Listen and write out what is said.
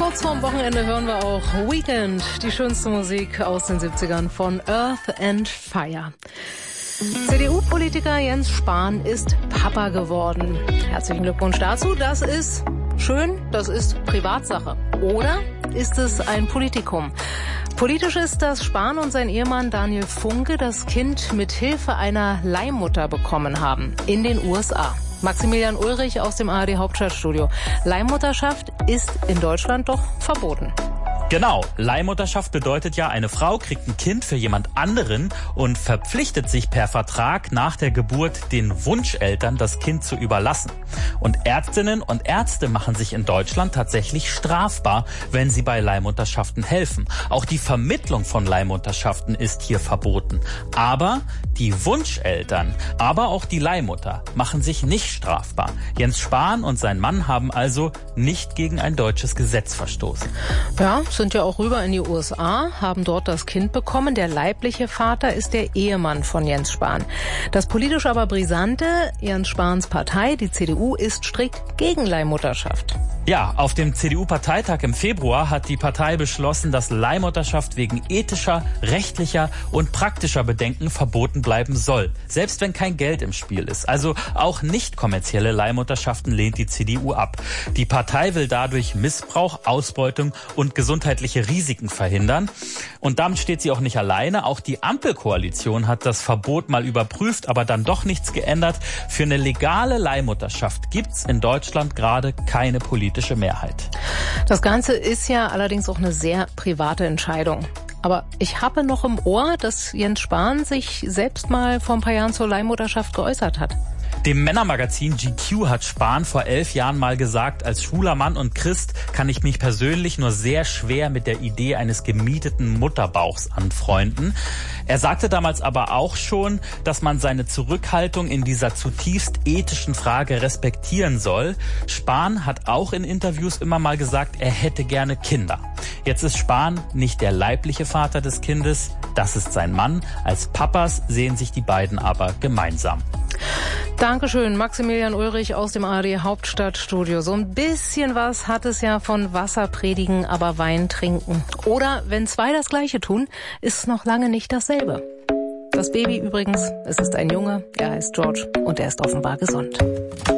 Kurz vorm Wochenende hören wir auch Weekend, die schönste Musik aus den 70ern von Earth and Fire. CDU-Politiker Jens Spahn ist Papa geworden. Herzlichen Glückwunsch dazu. Das ist schön, das ist Privatsache. Oder ist es ein Politikum? Politisch ist, dass Spahn und sein Ehemann Daniel Funke das Kind mit Hilfe einer Leihmutter bekommen haben in den USA. Maximilian Ulrich aus dem ARD Hauptstadtstudio. Leihmutterschaft ist in Deutschland doch verboten. Genau, Leihmutterschaft bedeutet ja, eine Frau kriegt ein Kind für jemand anderen und verpflichtet sich per Vertrag nach der Geburt den Wunscheltern, das Kind zu überlassen. Und Ärztinnen und Ärzte machen sich in Deutschland tatsächlich strafbar, wenn sie bei Leihmutterschaften helfen. Auch die Vermittlung von Leihmutterschaften ist hier verboten. Aber die Wunscheltern, aber auch die Leihmutter machen sich nicht strafbar. Jens Spahn und sein Mann haben also nicht gegen ein deutsches Gesetz verstoßen. Ja, sind ja auch rüber in die USA, haben dort das Kind bekommen. Der leibliche Vater ist der Ehemann von Jens Spahn. Das politisch aber brisante, Jens Spahns Partei, die CDU, ist strikt gegen Leihmutterschaft. Ja, auf dem CDU-Parteitag im Februar hat die Partei beschlossen, dass Leihmutterschaft wegen ethischer, rechtlicher und praktischer Bedenken verboten bleiben soll. Selbst wenn kein Geld im Spiel ist. Also auch nicht kommerzielle Leihmutterschaften lehnt die CDU ab. Die Partei will dadurch Missbrauch, Ausbeutung und gesundheitliche Risiken verhindern. Und damit steht sie auch nicht alleine. Auch die Ampelkoalition hat das Verbot mal überprüft, aber dann doch nichts geändert. Für eine legale Leihmutterschaft gibt's in Deutschland gerade keine politische Mehrheit. Das Ganze ist ja allerdings auch eine sehr private Entscheidung. Aber ich habe noch im Ohr, dass Jens Spahn sich selbst mal vor ein paar Jahren zur Leihmutterschaft geäußert hat. Dem Männermagazin GQ hat Spahn vor 11 Jahren mal gesagt, als schwuler Mann und Christ kann ich mich persönlich nur sehr schwer mit der Idee eines gemieteten Mutterbauchs anfreunden. Er sagte damals aber auch schon, dass man seine Zurückhaltung in dieser zutiefst ethischen Frage respektieren soll. Spahn hat auch in Interviews immer mal gesagt, er hätte gerne Kinder. Jetzt ist Spahn nicht der leibliche Vater des Kindes, das ist sein Mann. Als Papas sehen sich die beiden aber gemeinsam. Dankeschön, Maximilian Ulrich aus dem ARD Hauptstadtstudio. So ein bisschen was hat es ja von Wasser predigen, aber Wein trinken. Oder wenn zwei das Gleiche tun, ist es noch lange nicht dasselbe. Das Baby übrigens, es ist ein Junge, er heißt George und er ist offenbar gesund.